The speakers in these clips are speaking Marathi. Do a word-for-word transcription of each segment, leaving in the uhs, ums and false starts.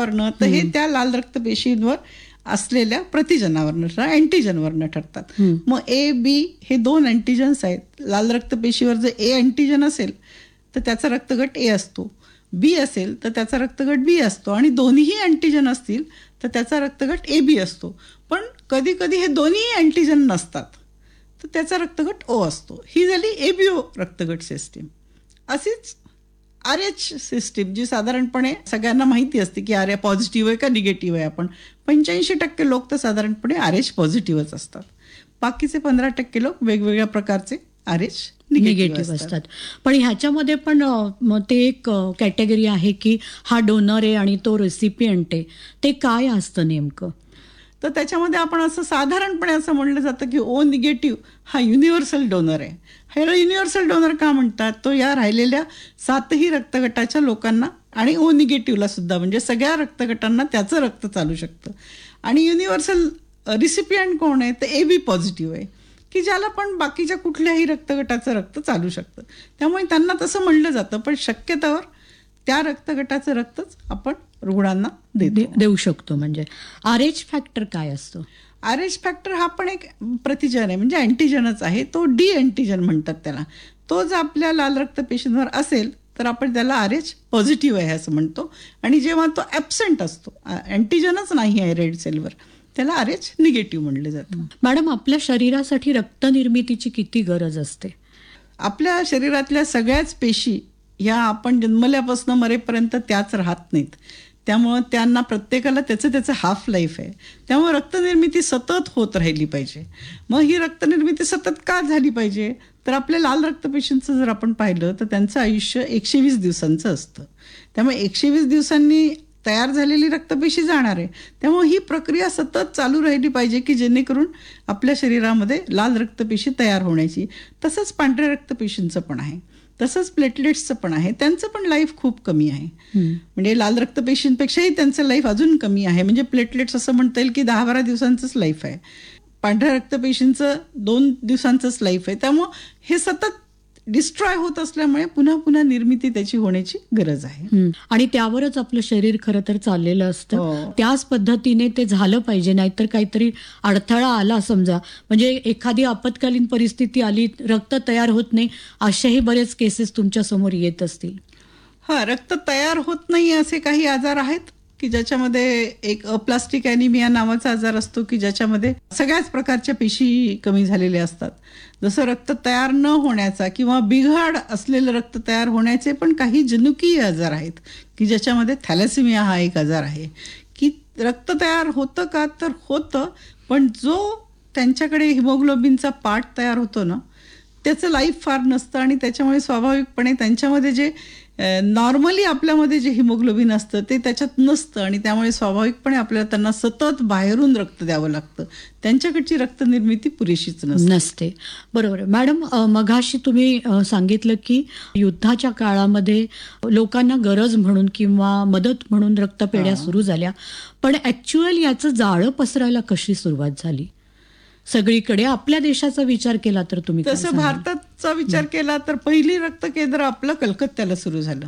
कशावरनं, तर हे त्या लाल रक्तपेशींवर असलेल्या प्रतिजनावरनं अँटीजनवरनं ठरतात. मग ए बी हे दोन अँटीजन्स आहेत. लाल रक्तपेशीवर जर ए अँटीजन असेल तर त्याचा रक्तगट ए असतो, बी असेल तर त्याचा रक्तगट बी असतो, आणि दोन्हीही अँटीजन असतील तर त्याचा रक्तगट ए बी असतो. पण कधी कधी हे दोन्ही अँटीजन नसतात तर त्याचा रक्तगट ओ असतो. ही झाली एबीओ रक्तगट सिस्टीम. अशीच आर एच सिस्टीम, जी साधारणपणे सगळ्यांना माहिती असते की आर ए पॉझिटिव्ह आहे का निगेटिव्ह आहे. आपण पंच्याऐंशी टक्के लोक तर साधारणपणे आर एच पॉझिटिव्हच असतात. बाकीचे पंधरा टक्के लोक वेगवेगळ्या प्रकारचे आर एच निगेटिव्ह असतात. पण ह्याच्यामध्ये पण मग ते एक कॅटेगरी आहे की हा डोनर आहे आणि तो रेसिपियंट आहे, ते काय असतं नेमकं? तर त्याच्यामध्ये आपण असं साधारणपणे असं म्हणलं जातं की ओ निगेटिव्ह हा युनिव्हर्सल डोनर आहे. ह्याला युनिव्हर्सल डोनर का म्हणतात? तो या राहिलेल्या सातही रक्तगटाच्या लोकांना आणि ओ निगेटिव्हला सुद्धा, म्हणजे सगळ्या रक्तगटांना त्याचं रक्त चालू शकतं. आणि युनिव्हर्सल रिसिपियंट कोण आहे? तर ए बी पॉझिटिव्ह आहे, की ज्याला पण बाकीच्या कुठल्याही रक्तगटाचं रक्त चालू शकतं. त्यामुळे त्यांना तसं म्हणलं जातं. पण शक्यतोवर त्या रक्तगटाचं रक्तच आपण रुग्णांना देऊ शकतो. म्हणजे आर एच फॅक्टर काय असतो? आर एच फॅक्टर हा पण एक प्रतिजन आहे, म्हणजे अँटीजनच आहे. तो डी अँटीजन म्हणतात त्याला. तो जर आपल्या लाल रक्तपेशींवर असेल तर आपण त्याला आर एच पॉझिटिव्ह आहे असं म्हणतो. आणि जेव्हा तो ॲब्सेंट असतो, अँटीजनच नाही आहे रेड सेलवर, त्याला आर एच निगेटिव्ह म्हणलं जातं. मॅडम, आपल्या शरीरासाठी रक्तनिर्मितीची किती गरज असते? आपल्या शरीरातल्या सगळ्याच पेशी ह्या आपण जन्मल्यापासून मरेपर्यंत त्याच राहत नाहीत. त्यामुळं त्यांना प्रत्येकाला त्याचं त्याचं हाफ लाईफ आहे. त्यामुळे रक्तनिर्मिती सतत होत राहिली पाहिजे. मग ही रक्तनिर्मिती सतत का झाली पाहिजे? तर आपल्या लाल रक्तपेशींचं जर आपण पाहिलं तर त्यांचं आयुष्य एकशे वीस दिवसांचं असतं. त्यामुळे एकशे वीस दिवसांनी तयार झालेली रक्तपेशी जाणार आहे. त्यामुळे ही प्रक्रिया सतत चालू राहिली पाहिजे की जेणेकरून आपल्या शरीरामध्ये लाल रक्तपेशी तयार होण्याची. तसंच पांढऱ्या रक्तपेशींचं पण आहे, तसंच प्लेटलेट्सचं पण आहे. त्यांचं पण लाईफ खूप कमी आहे. म्हणजे लाल रक्तपेशींपेक्षाही त्यांचं लाईफ अजून कमी आहे. म्हणजे प्लेटलेट्स असं म्हणता येईल की दहा बारा दिवसांचंच लाईफ आहे. पांढऱ्या रक्तपेशींचं दोन दिवसांचंच लाईफ आहे. त्यामुळं हे सतत डिस्ट्रॉय होत असल्यामुळे पुन्हा पुन्हा निर्मिती त्याची होण्याची गरज आहे. आणि त्यावरच आपलं शरीर खरं तर चाललेलं असतं. त्याच पद्धतीने ते झालं पाहिजे, नाहीतर काहीतरी अडथळा आला समजा, म्हणजे एखादी आपत्कालीन परिस्थिती आली, रक्त तयार होत नाही, अशाही बरेच केसेस तुमच्या समोर येत असतील. हा, रक्त तयार होत नाही असे काही आजार आहेत की ज्याच्यामध्ये एक अप्लास्टिक ॲनिमिया नावाचा आजार असतो की ज्याच्यामध्ये सगळ्याच प्रकारच्या पेशी कमी झालेल्या असतात. जसं रक्त तयार न होण्याचा किंवा बिघाड असलेलं रक्त तयार होण्याचे पण काही जनुकीय आजार आहेत की ज्याच्यामध्ये थॅलेसेमिया हा एक आजार आहे. की रक्त तयार होतं का? तर होतं, पण जो त्यांच्याकडे हिमोग्लोबिनचा पार्ट तयार होतो ना, त्याचं लाईफ फार नसतं. आणि त्याच्यामुळे स्वाभाविकपणे त्यांच्यामध्ये जे नॉर्मली आपल्यामध्ये जे हिमोग्लोबिन असतं ते त्याच्यात नसतं. आणि त्यामुळे स्वाभाविकपणे आपल्याला त्यांना सतत बाहेरून रक्त द्यावं लागतं. त्यांच्याकडची रक्तनिर्मिती पुरेशीच नसते. बरोबर. मॅडम, मघाशी तुम्ही सांगितलं की युद्धाच्या काळामध्ये लोकांना गरज म्हणून किंवा मदत म्हणून रक्तपेढ्या सुरू झाल्या, पण ॲक्च्युअल याचं जाळं पसरायला कशी सुरुवात झाली सगळीकडे? आपल्या देशाचा विचार केला तर तुम्ही तसं भारताचा विचार केला तर पहिली रक्त केंद्र आपलं कलकत्त्याला सुरू झालं.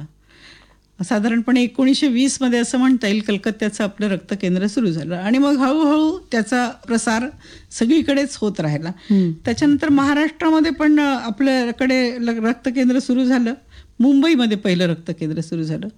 साधारणपणे एकोणीसशे वीस मध्ये असं म्हणता येईल कलकत्त्याचं आपलं रक्त केंद्र सुरू झालं. आणि मग हळूहळू त्याचा प्रसार सगळीकडेच होत राहिला. त्याच्यानंतर महाराष्ट्रामध्ये पण आपल्याकडे रक्त केंद्र सुरू झालं. मुंबईमध्ये पहिलं रक्त केंद्र सुरू झालं.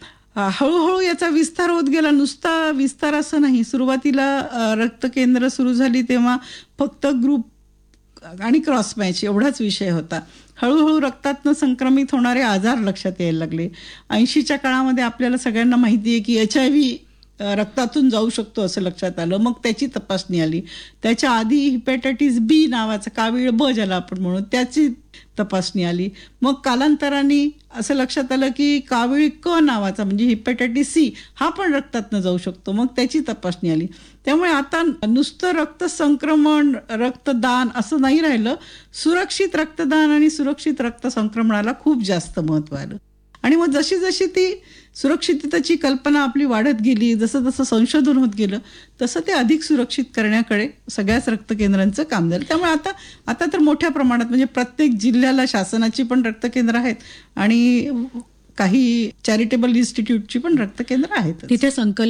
हळूहळू याचा विस्तार होत गेला. नुसता विस्तार असं नाही. सुरुवातीला रक्त केंद्र सुरू झाली तेव्हा फक्त ग्रुप आणि क्रॉस मॅच एवढाच विषय होता. हळूहळू रक्तातनं संक्रमित होणारे आजार लक्षात यायला लागले. ऐंशीच्या काळामध्ये आपल्याला सगळ्यांना माहिती आहे की एच आय व्ही रक्तातून जाऊ शकतो असं लक्षात आलं. मग त्याची तपासणी आली. त्याच्या आधी हिपॅटायटिस बी नावाचं, कावीळ ब ज्याला आपण म्हणू, त्याची तपासणी आली. मग कालांतराने असं लक्षात आलं की कावीळ क नावाचा म्हणजे हिपॅटायटिस सी हा पण रक्तातनं जाऊ शकतो. मग त्याची तपासणी आली. त्यामुळे आता नुसतं रक्त संक्रमण, रक्तदान असं नाही राहिलं. सुरक्षित रक्तदान आणि सुरक्षित रक्त संक्रमणाला खूप जास्त महत्त्व आलं. आणि मग जशी जशी ती सुरक्षिततेची कल्पना आपली वाढत गेली, जसं जसं संशोधन होत गेलं तसं ते अधिक सुरक्षित करण्याकडे सगळ्याच रक्तकेंद्रांचं काम झालं. त्यामुळे आता आता तर मोठ्या प्रमाणात म्हणजे प्रत्येक जिल्ह्याला शासनाची पण रक्तकेंद्र आहेत आणि काही चॅरिटेबल इन्स्टिट्यूटची पण रक्तकेंद्र आहेत. तिथे संकल्प